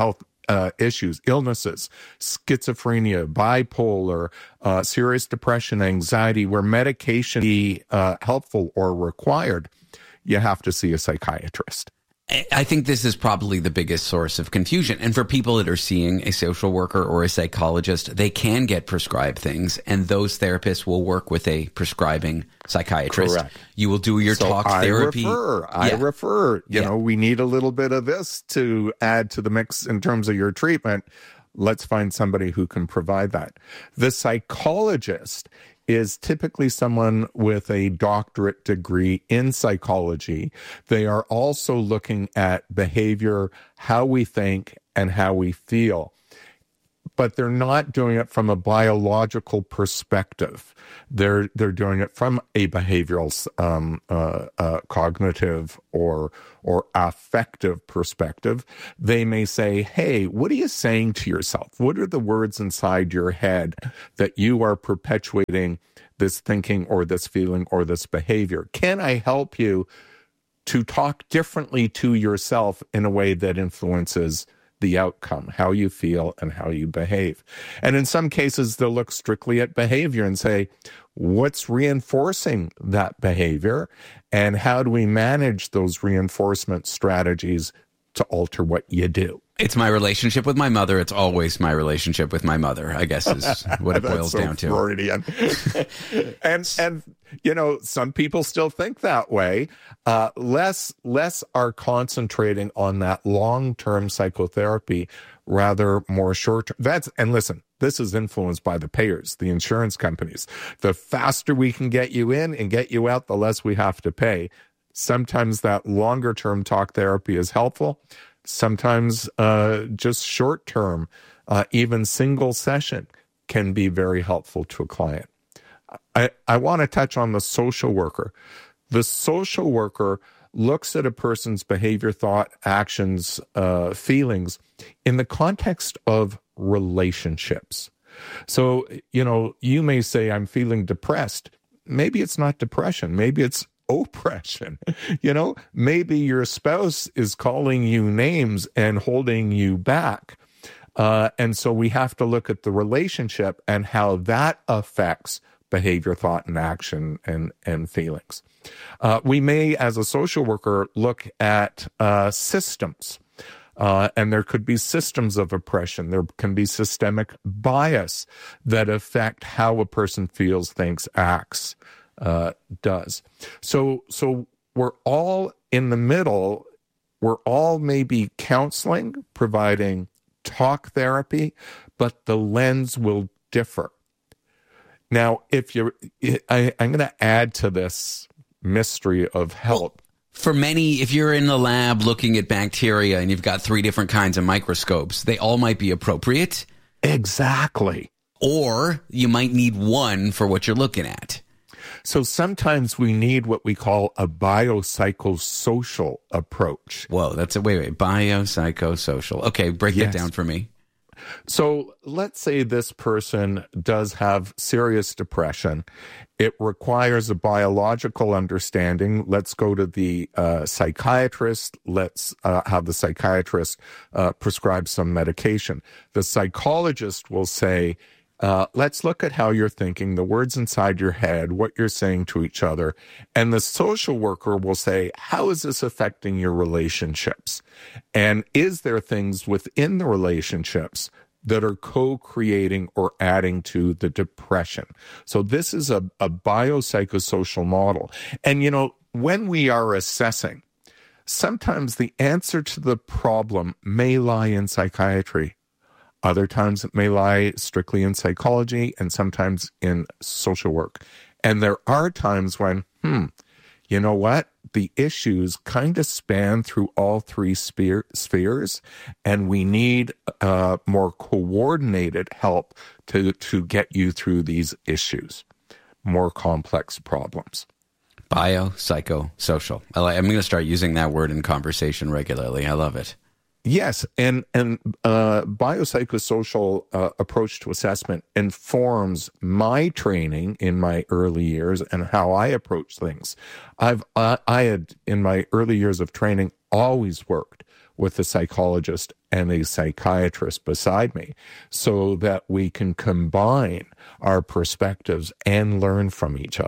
issues, illnesses, schizophrenia, bipolar, serious depression, anxiety, where medication be helpful or required, you have to see a psychiatrist. I think this is probably the biggest source of confusion. And for people that are seeing a social worker or a psychologist, they can get prescribed things, and those therapists will work with a prescribing psychiatrist. Correct. You will do your talk therapy. I refer. You know, we need a little bit of this to add to the mix in terms of your treatment. Let's find somebody who can provide that. The psychologist is typically someone with a doctorate degree in psychology. They are also looking at behavior, how we think, and how we feel. But they're not doing it from a biological perspective. They're doing it from a behavioral, cognitive, or affective perspective. They may say, hey, what are you saying to yourself? What are the words inside your head that you are perpetuating this thinking or this feeling or this behavior? Can I help you to talk differently to yourself in a way that influences the outcome, how you feel and how you behave? And in some cases, they'll look strictly at behavior and say, what's reinforcing that behavior? And how do we manage those reinforcement strategies to alter what you do? It's my relationship with my mother. It's always my relationship with my mother, I guess, is what it boils down to. Freudian. and you know, some people still think that way. Less are concentrating on that long-term psychotherapy, rather more short-term. And listen, this is influenced by the payers, the insurance companies. The faster we can get you in and get you out, the less we have to pay. Sometimes that longer-term talk therapy is helpful. Sometimes just short-term, even single session can be very helpful to a client. I want to touch on the social worker. The social worker looks at a person's behavior, thought, actions, feelings in the context of relationships. So, you know, you may say, I'm feeling depressed. Maybe it's not depression. Maybe it's oppression. You know, maybe your spouse is calling you names and holding you back. And so we have to look at the relationship and how that affects behavior, thought, and action and feelings. We may, as a social worker, look at systems. And there could be systems of oppression. There can be systemic bias that affect how a person feels, thinks, acts, does. So we're all in the middle. We're all maybe counseling, providing talk therapy, but the lens will differ. Now, I'm going to add to this mystery of help. Well, for many, if you're in the lab looking at bacteria and you've got 3 different kinds of microscopes, they all might be appropriate. Exactly. Or you might need one for what you're looking at. So sometimes we need what we call a biopsychosocial approach. Whoa, wait, biopsychosocial. Okay, break that down for me. So let's say this person does have serious depression. It requires a biological understanding. Let's go to the psychiatrist. Let's have the psychiatrist prescribe some medication. The psychologist will say, let's look at how you're thinking, the words inside your head, what you're saying to each other. And the social worker will say, how is this affecting your relationships? And is there things within the relationships that are co-creating or adding to the depression? So this is a biopsychosocial model. And, you know, when we are assessing, sometimes the answer to the problem may lie in psychiatry. Other times it may lie strictly in psychology and sometimes in social work. And there are times when, you know what? The issues kind of span through all 3 spheres, and we need more coordinated help to get you through these issues, more complex problems. Biopsychosocial. I'm going to start using that word in conversation regularly. I love it. Yes, and biopsychosocial approach to assessment informs my training in my early years and how I approach things. I had, in my early years of training, always worked with a psychologist and a psychiatrist beside me so that we can combine our perspectives and learn from each other.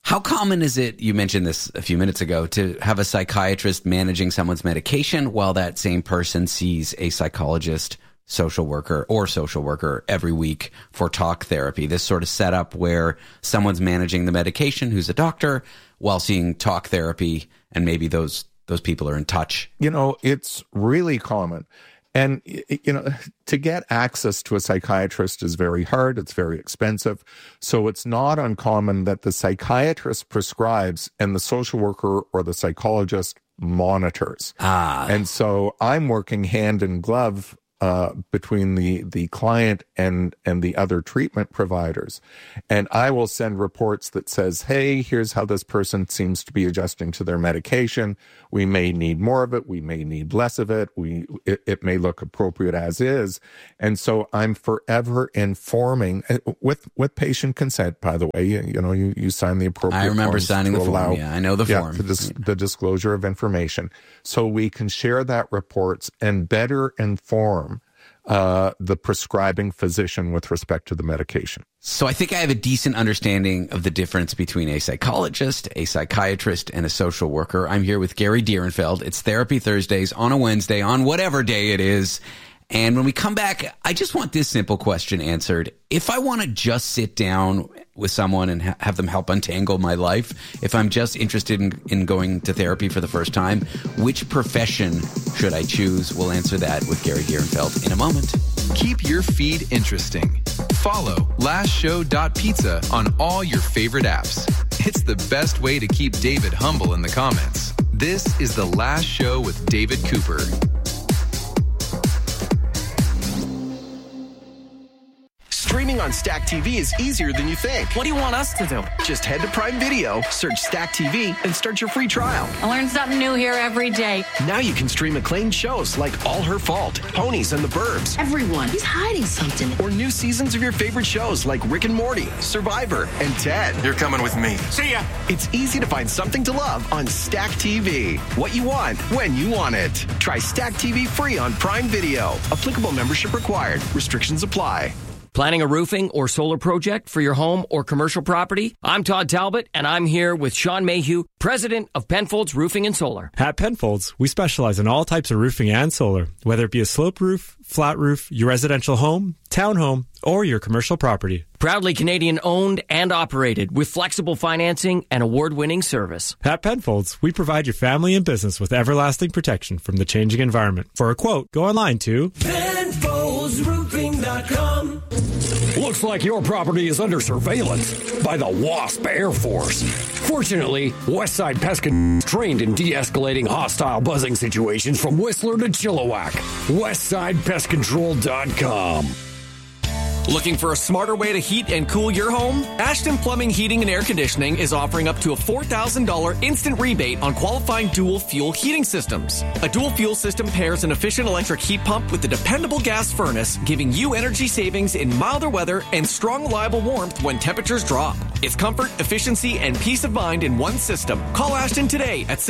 How common is it, you mentioned this a few minutes ago, to have a psychiatrist managing someone's medication while that same person sees a psychologist, social worker every week for talk therapy? This sort of setup where someone's managing the medication, who's a doctor, while seeing talk therapy, and maybe those people are in touch. It's really common. And, to get access to a psychiatrist is very hard. It's very expensive. So it's not uncommon that the psychiatrist prescribes and the social worker or the psychologist monitors. And so I'm working hand in glove between the client and the other treatment providers. And I will send reports that says, hey, here's how this person seems to be adjusting to their medication. We may need more of it. We may need less of it. It may look appropriate as is. And so I'm forever informing with patient consent, by the way. You sign the appropriate forms. I remember signing the form. Yeah, I know the form. The disclosure of information. So we can share that reports and better inform the prescribing physician with respect to the medication. So I think I have a decent understanding of the difference between a psychologist, a psychiatrist, and a social worker. I'm here with Gary Dierenfeld. It's Therapy Thursdays on a Wednesday, on whatever day it is. And when we come back, I just want this simple question answered. If I want to just sit down with someone and have them help untangle my life, if I'm just interested in going to therapy for the first time, which profession should I choose? We'll answer that with Gary Dierenfeld in a moment. Keep your feed interesting. Follow lastshow.pizza on all your favorite apps. It's the best way to keep David humble in the comments. This is The Last Show with David Cooper. Streaming on Stack TV is easier than you think. What do you want us to do? Just head to Prime Video, search Stack TV, and start your free trial. I learn something new here every day. Now you can stream acclaimed shows like All Her Fault, Ponies and the Burbs. Everyone, he's hiding something. Or new seasons of your favorite shows like Rick and Morty, Survivor, and Ted. You're coming with me. See ya. It's easy to find something to love on Stack TV. What you want, when you want it. Try Stack TV free on Prime Video. Applicable membership required. Restrictions apply. Planning a roofing or solar project for your home or commercial property? I'm Todd Talbot, and I'm here with Sean Mayhew, president of Penfolds Roofing and Solar. At Penfolds, we specialize in all types of roofing and solar, whether it be a sloped roof, flat roof, your residential home, townhome, or your commercial property. Proudly Canadian owned and operated with flexible financing and award-winning service. At Penfolds, we provide your family and business with everlasting protection from the changing environment. For a quote, go online to PenfoldsRoofing.com. Looks like your property is under surveillance by the WASP Air Force. Fortunately, Westside Pest Control is trained in de-escalating hostile buzzing situations from Whistler to Chilliwack. WestsidePestControl.com. Looking for a smarter way to heat and cool your home? Ashton Plumbing, Heating and Air Conditioning is offering up to a $4,000 instant rebate on qualifying dual fuel heating systems. A dual fuel system pairs an efficient electric heat pump with a dependable gas furnace, giving you energy savings in milder weather and strong, reliable warmth when temperatures drop. It's comfort, efficiency, and peace of mind in one system. Call Ashton today at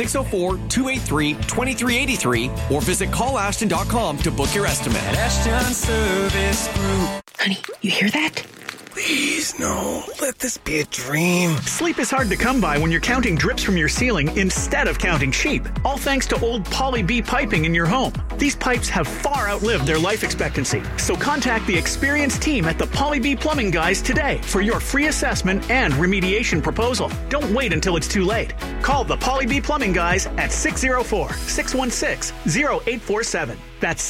604-283-2383 or visit callashton.com to book your estimate. Ashton Service Group. Honey, you hear that? Please, no. Let this be a dream. Sleep is hard to come by when you're counting drips from your ceiling instead of counting sheep. All thanks to old Poly B piping in your home. These pipes have far outlived their life expectancy. So contact the experienced team at the Poly B Plumbing Guys today for your free assessment and remediation proposal. Don't wait until it's too late. Call the Poly B Plumbing Guys at 604-616-0847. That's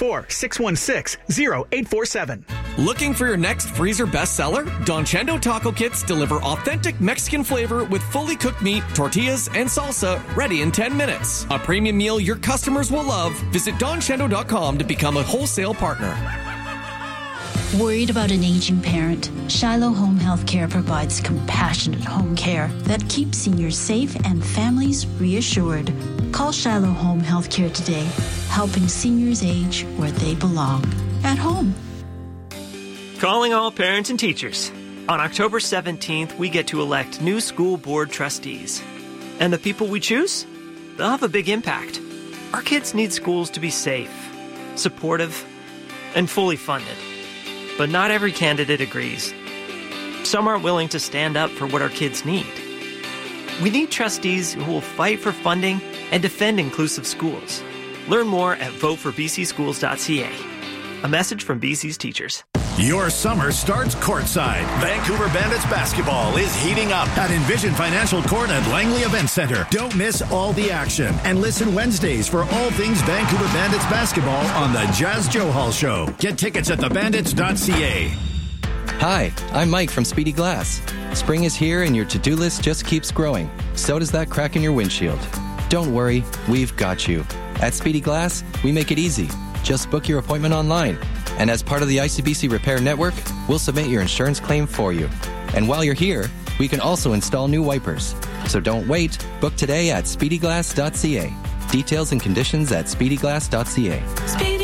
604-616-0847. Looking for your next freezer bestseller? Don Chendo Taco Kits deliver authentic Mexican flavor with fully cooked meat, tortillas, and salsa ready in 10 minutes. A premium meal your customers will love. Visit donchendo.com to become a wholesale partner. Worried about an aging parent? Shiloh Home Health Care provides compassionate home care that keeps seniors safe and families reassured. Call Shiloh Home Health Care today, helping seniors age where they belong, at home. Calling all parents and teachers. On October 17th, we get to elect new school board trustees. And the people we choose? They'll have a big impact. Our kids need schools to be safe, supportive, and fully funded. But not every candidate agrees. Some aren't willing to stand up for what our kids need. We need trustees who will fight for funding and defend inclusive schools. Learn more at voteforbcschools.ca. A message from BC's teachers. Your summer starts courtside. Vancouver Bandits basketball is heating up at Envision Financial Court at Langley Event Center. Don't miss all the action and listen Wednesdays for all things Vancouver Bandits basketball on the Jazz Johal Show. Get tickets at thebandits.ca. Hi, I'm Mike from Speedy Glass. Spring is here and your to-do list just keeps growing. So does that crack in your windshield. Don't worry, we've got you. At Speedy Glass, we make it easy. Just book your appointment online. And as part of the ICBC Repair Network, we'll submit your insurance claim for you. And while you're here, we can also install new wipers. So don't wait. Book today at speedyglass.ca. Details and conditions at speedyglass.ca.